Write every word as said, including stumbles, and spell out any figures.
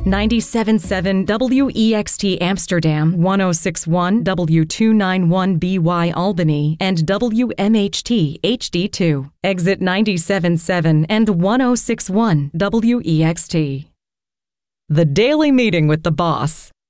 ninety-seven point seven W E X T Amsterdam, one oh six point one W two ninety-one B Y Albany, and W M H T H D two. Exit ninety-seven point seven and one oh six point one W E X T. The Daily Meeting with the Boss.